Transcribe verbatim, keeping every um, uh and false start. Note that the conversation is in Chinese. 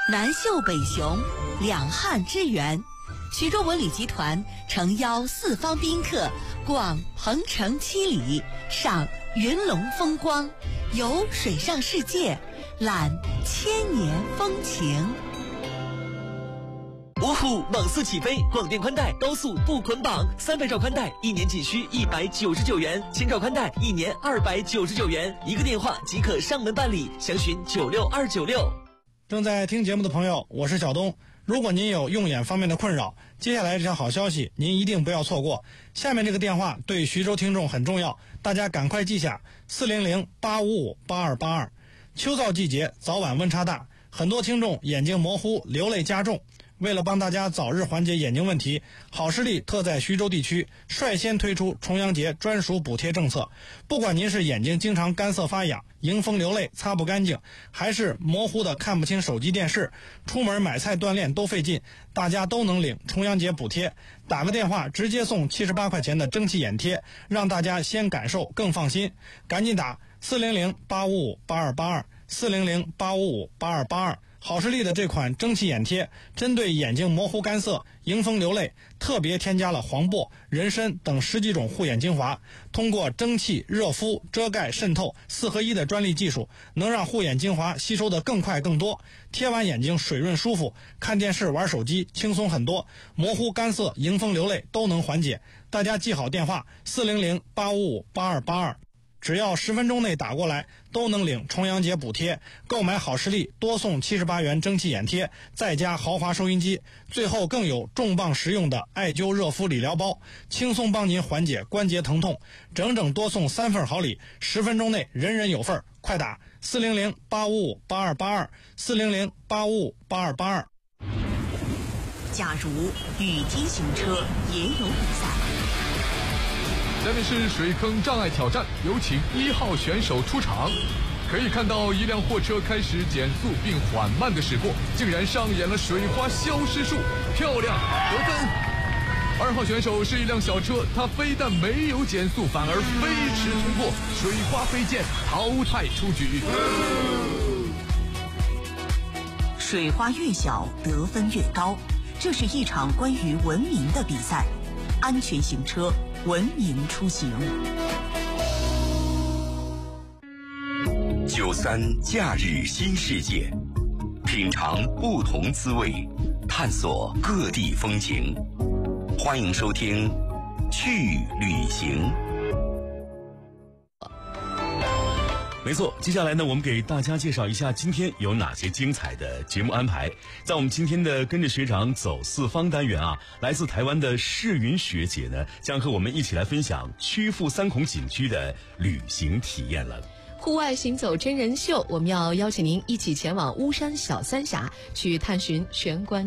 南秀北雄，两汉之源。徐州文旅集团诚邀四方宾客逛鹏城七里，赏云龙风光，游水上世界，览千年风情。 芜湖猛速起飞，广电宽带高速不捆绑，三百兆宽带一年仅需一百九十九元，千兆宽带一年二百九十九元，一个电话即可上门办理，详询九六二九六。 正在听节目的朋友，我是小东。如果您有用眼方面的困扰，接下来这条好消息您一定不要错过。下面这个电话对徐州听众很重要，大家赶快记下四零零八五五八二八二。秋燥季节，早晚温差大，很多听众眼睛模糊，流泪加重。为了帮大家早日缓解眼睛问题，好视力特在徐州地区率先推出重阳节专属补贴政策。不管您是眼睛经常干涩发痒、迎风流泪擦不干净，还是模糊的看不清手机电视，出门买菜锻炼都费劲，大家都能领重阳节补贴。打个电话直接送七十八块钱的蒸汽眼贴，让大家先感受更放心。赶紧打四零零八五五八二八二 四零零八五五八二八二。好视力的这款蒸汽眼贴针对眼睛模糊干涩、迎风流泪，特别添加了黄柏、人参等十几种护眼精华，通过蒸汽、热敷、遮盖、渗透四合一的专利技术，能让护眼精华吸收的更快更多，贴完眼睛水润舒服，看电视玩手机轻松很多，模糊干涩、迎风流泪都能缓解。大家记好电话四零零八五五八二八二，只要十分钟内打过来，都能领重阳节补贴。购买好视力多送七十八元蒸汽眼贴，再加豪华收音机，最后更有重磅实用的艾灸热敷理疗包，轻松帮您缓解关节疼痛。整整多送三份好礼，十分钟内人人有份，快打四零零八五五八二八二 四零零八五五八二八二。 假如雨天行车也有比赛。 下面是水坑障碍挑战，有请一号选手出场。可以看到一辆货车开始减速并缓慢的驶过，竟然上演了水花消失术，漂亮，得分。二号选手是一辆小车，它非但没有减速，反而飞驰通过，水花飞溅，淘汰出局。 水花越小，得分越高，这是一场关于文明的比赛。安全行车，文明出行。 九三假日新世界，品尝不同滋味，探索各地风情。欢迎收听去旅行。 没错，接下来呢，我们给大家介绍一下今天有哪些精彩的节目安排。在我们今天的跟着学长走四方单元啊，来自台湾的世云学姐呢，将和我们一起来分享曲阜三孔景区的旅行体验了。 户外行走真人秀，我们要邀请您一起前往巫山小三峡，去探寻玄关